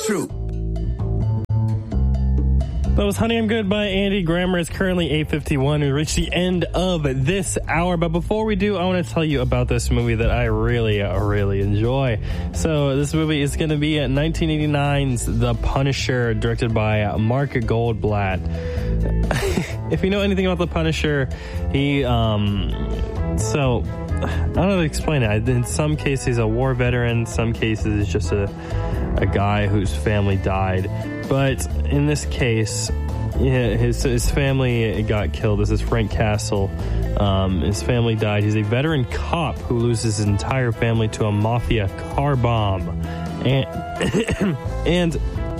true. That was Honey, I'm Good by Andy Grammer. It's currently 8:51. We reached the end of this hour. But before we do, I want to tell you about this movie that I really, really enjoy. So this movie is going to be 1989's The Punisher, directed by Mark Goldblatt. If you know anything about The Punisher, he, so I don't know how to explain it. In some cases, he's a war veteran. In some cases, he's just a guy whose family died. But in this case, his family got killed. This is Frank Castle. His family died. He's a veteran cop who loses his entire family to a mafia car bomb. And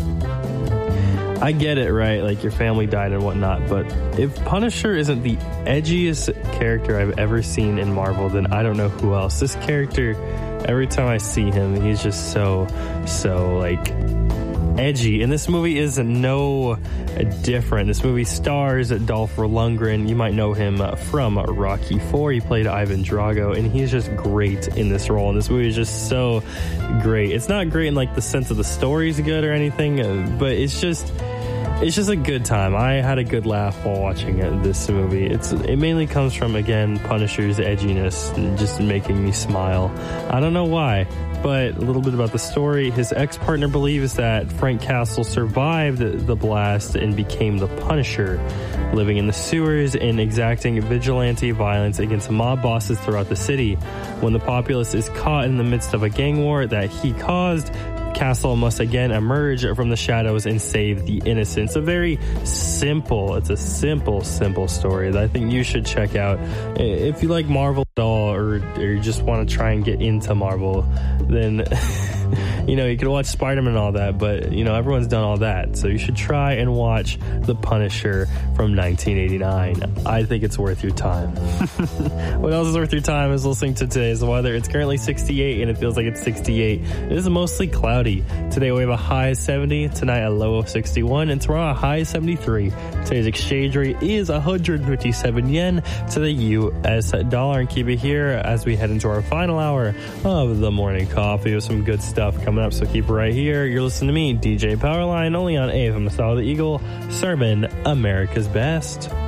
I get it, right? Like, your family died and whatnot. But if Punisher isn't the edgiest character I've ever seen in Marvel, then I don't know who else. This character, every time I see him, he's just so like edgy, and this movie is no different. This movie stars Dolph Lundgren. You might know him from Rocky IV. He played Ivan Drago, and he's just great in this role. And this movie is just so great. It's not great in like the sense of the story's good or anything, but it's just a good time. I had a good laugh while watching this movie. It mainly comes from, again, Punisher's edginess and just making me smile. I don't know why, but a little bit about the story. His ex-partner believes that Frank Castle survived the blast and became the Punisher, living in the sewers and exacting vigilante violence against mob bosses throughout the city. When the populace is caught in the midst of a gang war that he caused, Castle must again emerge from the shadows and save the innocent. It's a simple story that I think you should check out. If you like Marvel at all, or you just want to try and get into Marvel, then you can watch Spider-Man and all that, but everyone's done all that, so you should try and watch The Punisher from 1989. I think it's worth your time. What else is worth your time is listening to today's weather. It's currently 68 and it feels like it's 68. It is mostly cloudy. Today we have a high of 70, tonight a low of 61, and tomorrow a high of 73. Today's exchange rate is 157 yen to the US dollar. And keep it here as we head into our final hour of the morning coffee with some good stuff coming up, so keep it right here. You're listening to me, DJ Powerline, only on AFM Style the Eagle, serving America's best.